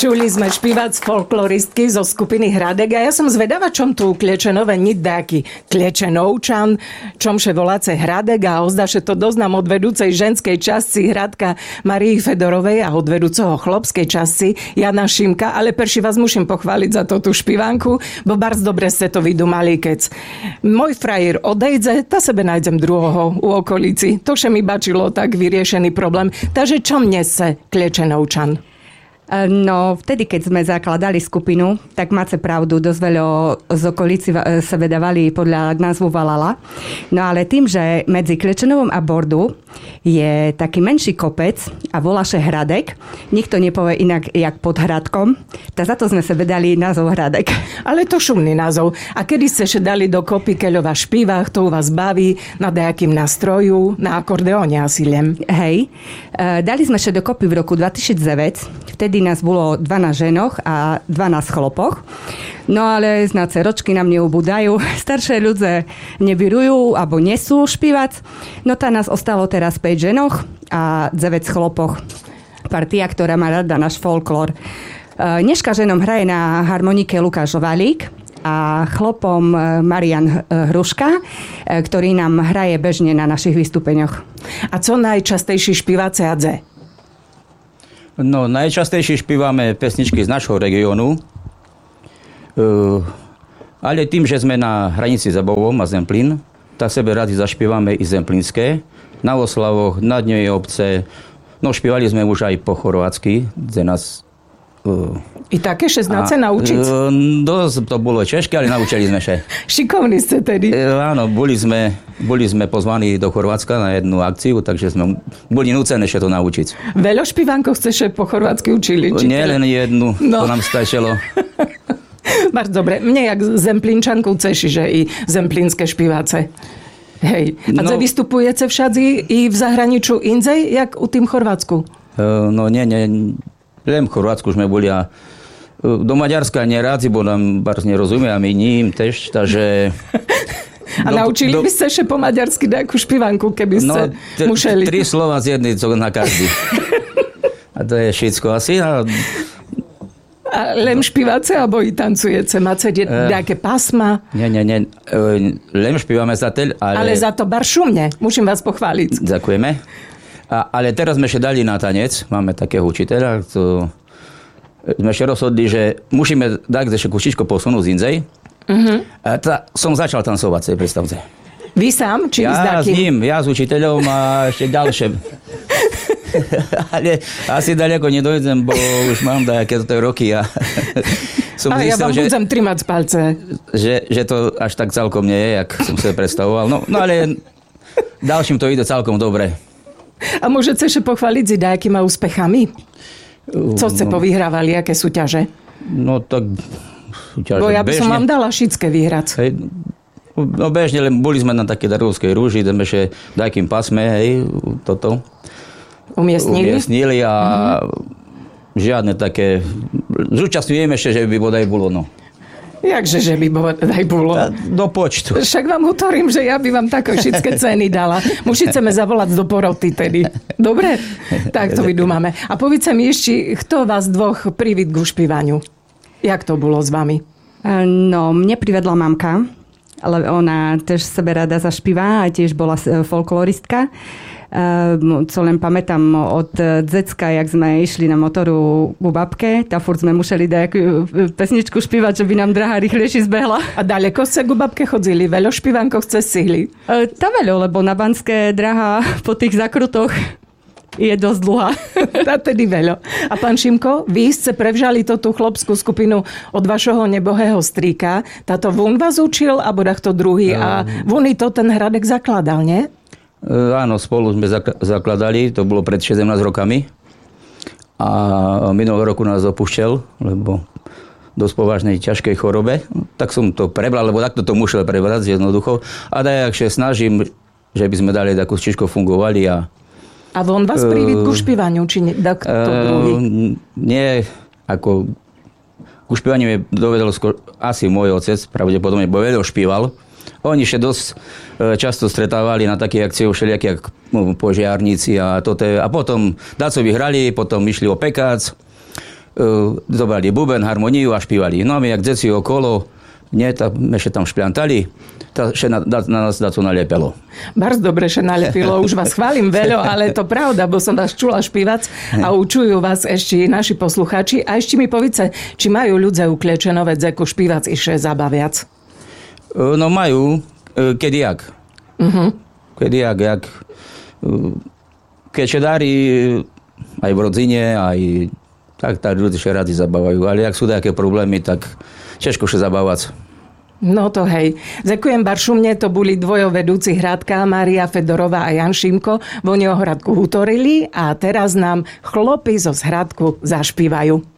Čuli sme špívať folkloristky zo skupiny Hradek a ja som zvedavá, čom tu Kliečenové niddáky Kliečenovčan, čomže voláce Hradek a ozdaše to doznam od vedúcej ženskej časti Hradka Marii Fedorovej a od vedúceho chlopskej časti Jana Šimka, ale perši vás musím pochváliť za tú špívanku, bo bardzo dobre ste to vydumali, keď môj frajer odejdze, ta sebe nájdem druhého u okolici. To še mi bačilo tak vyriešený problém. Takže čom nese Kliečenovčan? No, vtedy, keď sme zakladali skupinu, tak máte pravdu, dosť veľa z okolici sebe dávali podľa názvu Valala. No ale tým, že medzi Kliečenovom a Bordu je taký menší kopec a volá sa Hradek, nikto nepovie inak, jak pod Hradkom, tak za to sme sebe dali názov Hradek. Ale to šumný názov. A kedy ste še dali do kopy, keď o vás špívach, to u vás baví, na nejakým nástroju, na akordeóne asi liem? Hej, dali sme še do kopy v roku 2009, vtedy nás bolo 12 ženoch a 12 chlopoch. No ale znáce ročky nám neubúdajú. Staršie ľudia nebyrujú alebo nesú špívať. No tá nás ostalo teraz 5 ženoch a 9 chlopoch. Partia, ktorá má rada náš folklór. Dneška ženom hraje na harmonike Lukáš Valík a chlopom Marian Hruška, ktorý nám hraje bežne na našich vystúpeniach. A co najčastejší špívace adze? No, najčastejšie špívame pesničky z našho regiónu, ale tým, že sme na hranici Zabovom a Zemplín, tak sebe radi zašpívame i zemplínske, na oslavoch, na dňoje obce, no špívali sme už aj po chorvátsky, kde nás... I také še znáce naučiť? Dosť to bolo ťažké, ale naučili sme še. Šikovní ste tedy. Áno, boli sme pozvaní do Chorvátska na jednu akciu, takže sme boli núcené še to naučiť. Veľa špívankov ste še po chorvátsky učili? Nie len jednu, to nám stačilo. Bardzo dobre. Mne jak zemplínčanku ceši, že i zemplínske špívace. Hej. A no, vystupujete všade i v zahraniču indzej, jak u tým Chorvátsku? No nie. Len v Chorvátsku sme boli a do Maďarska neráci, bo nám bardzo nerozumie a my ním tež, takže... A naučili by ste še po maďarsky nejakú špívanku, keby ste museli? 3 slova z jednej, co na každý. A to je všetko asi. A len špívace, alebo i tancujete? Máte nejaké pásma? Nie. Len špívame zatiaľ, ale... Ale za to bar šumne. Musím vás pochváliť. Ďakujeme. Ale teraz sme še dali na tanec. Máme takého učiteľa, to sme še rozhodli, že musíme dať ešte kučičko posunúť z indzej. A som začal tancovať, si predstavte. Vy sám? Či s takým? Ja s ním, ja s učiteľom a ešte ďalšie. Ale asi ďaleko nedojdem, bo už mám také roky a som ja vám budem trimať palce. Že to až tak celkom nie je, jak som si predstavoval. No ale ďalším to ide celkom dobre. A môžete sa pochváliť s nejakými úspechami? Co ste povyhrávali, aké súťaže? No tak súťaže bo ja by som bežne, vám dala šické vyhrať. Hej, no bežne, len boli sme na také Darovskej rúži, sme še nejakým pásme, hej, toto umiestnili a žiadne také, zúčastňujeme ešte, že by bodaj bolo, no. Jakže, že by bodaj bolo? Do počtu. Však vám hovorím, že ja by vám také všetké ceny dala. Musíte me zavolať do poroty tedy. Dobre? Tak to vydúmame. A povedz mi ešte, kto vás dvoch privíd k špívaniu? Jak to bolo s vami? No, mne privedla mamka, ale ona tiež sebe rada zašpíva a tiež bola folkloristka. Co len pamätám od decka, jak sme išli na motoru u babke, tá furt sme museli nejakú pesničku špívať, že by nám drahá rýchlejšie zbehla. A daleko ste ku babke chodzili? Veľo špívankov ste stihli? Tá veľo, lebo na Banské drahá po tých zakrutoch je dosť dlhá. Tá tedy veľo. A pán Šimko, vy ste prevžali tú chlopskú skupinu od vašho nebohého strýka. Táto vun vás učil, alebo to druhý? A vuny to ten Hradek zakladal, nie? Áno, spolu sme zakladali, to bolo pred 17 rokami a minulého roku nás opúšťal, lebo dosť povážnej ťažkej chorobe. Tak som to prebral, lebo takto to musel prebrať jednoducho. A dajakže snažím, že by sme dali takú čičko fungovali. A on vás privíd ku špívaniu, či nie? Tak to druhý? Nie, ako ku špívaniu mi dovedol asi môj otec, pravdepodobne, bo veľa špíval. Oni še dosť často stretávali na také akcie všelijaké požiarníci a toto. A potom dácovi hrali, potom išli o pekac. zobrali buben, harmoniu a špívali. No a my jak dzeci okolo, ešte tam špliantali, na nás to nalepelo. Bardzo dobre, že nalepilo. Už vás chválim veľa, ale to pravda, bo som vás čula špívať a učujú vás ešte naši poslucháči. A ešte mi povedz, či majú ľudia u Kliečenove ako špívac ešte zabaviac? No majú, kedy jak. Kedy jak. Keď sa darí aj v rodzine, aj tak ľudia sa radi zabávajú. Ale ak sú také problémy, tak ťažko sa zabávať. No to hej. Ďakujem Baršumne, to boli dvojovedúci Hradka, Mária Fedorová a Jan Šimko. Oni o Hradku hutorili a teraz nám chlopi zo Hradku zašpívajú.